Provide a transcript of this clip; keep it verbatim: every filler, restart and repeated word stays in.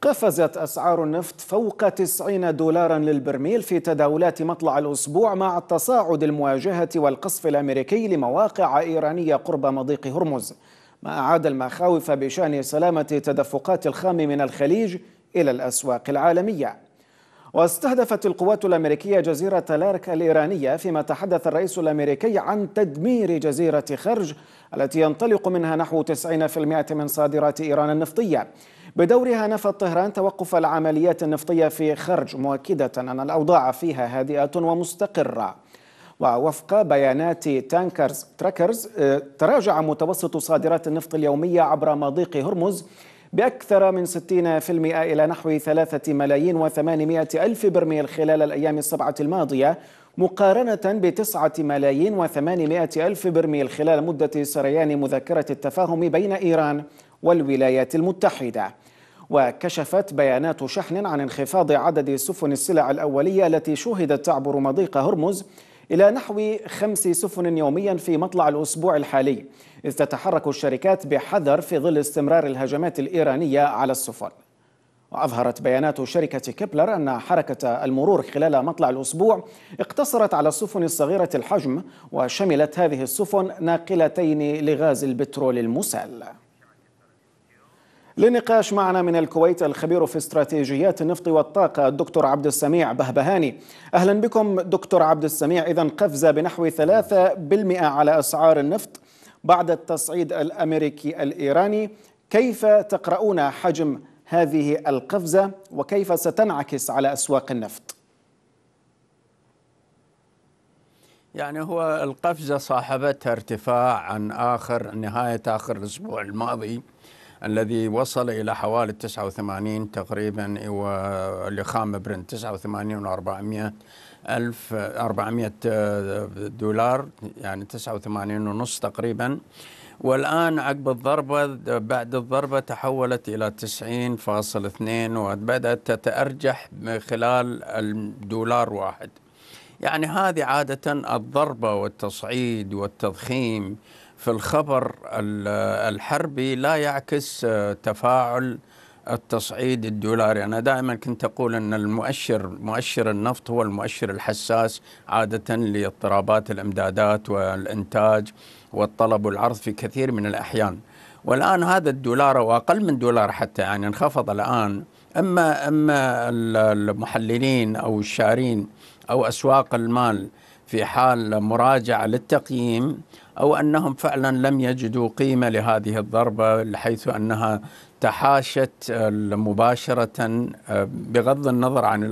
قفزت أسعار النفط فوق تسعين دولارا للبرميل في تداولات مطلع الأسبوع مع تصاعد المواجهة والقصف الأمريكي لمواقع إيرانية قرب مضيق هرمز، ما أعاد المخاوف بشأن سلامة تدفقات الخام من الخليج إلى الأسواق العالمية. واستهدفت القوات الأمريكية جزيرة لارك الإيرانية، فيما تحدث الرئيس الأمريكي عن تدمير جزيرة خرج التي ينطلق منها نحو تسعين بالمئة من صادرات إيران النفطية. بدورها نفت طهران توقف العمليات النفطية في خرج، مؤكدة أن الأوضاع فيها هادئة ومستقرة. ووفق بيانات تانكرز تراكرز تراجع متوسط صادرات النفط اليومية عبر مضيق هرمز بأكثر من ستين بالمئة إلى نحو ثلاثة ملايين وثمانمئة ألف برميل خلال الأيام السبعة الماضية، مقارنة بتسعة ملايين وثمانمئة ألف برميل خلال مدة سريان مذكرة التفاهم بين إيران والولايات المتحدة. وكشفت بيانات شحن عن انخفاض عدد سفن السلع الأولية التي شوهدت تعبر مضيق هرمز إلى نحو خمس سفن يوميا في مطلع الأسبوع الحالي، إذ تتحرك الشركات بحذر في ظل استمرار الهجمات الإيرانية على السفن. وأظهرت بيانات شركة كيبلر أن حركة المرور خلال مطلع الأسبوع اقتصرت على السفن الصغيرة الحجم، وشملت هذه السفن ناقلتين لغاز البترول المسال. للنقاش معنا من الكويت الخبير في استراتيجيات النفط والطاقة الدكتور عبد السميع بهبهاني. أهلا بكم دكتور عبد السميع. إذن قفزة بنحو ثلاثة بالمئة على أسعار النفط بعد التصعيد الأمريكي الإيراني، كيف تقرؤون حجم هذه القفزة وكيف ستنعكس على أسواق النفط؟ يعني هو القفزة صاحبتها ارتفاع عن آخر نهاية آخر الأسبوع الماضي الذي وصل إلى حوالي تسعة وثمانين تقريبا، ولخام برنت تسعة وثمانين وأربعمئة ألف أربعمئة دولار، يعني تسعة وثمانين ونص تقريبا. والآن عقب الضربة بعد الضربة تحولت إلى تسعين فاصل اثنين وبدأت تتأرجح خلال الدولار واحد. يعني هذه عادة الضربة والتصعيد والتضخيم في الخبر الحربي لا يعكس تفاعل التصعيد الدولاري. أنا دائما كنت أقول أن المؤشر مؤشر النفط هو المؤشر الحساس عادة لاضطرابات الإمدادات والإنتاج والطلب والعرض في كثير من الأحيان. والآن هذا الدولار وأقل من دولار حتى يعني انخفض الآن. أما أما المحللين أو الشارين أو أسواق المال في حال مراجعة للتقييم، أو أنهم فعلا لم يجدوا قيمة لهذه الضربة حيث أنها تحاشت مباشرة بغض النظر عن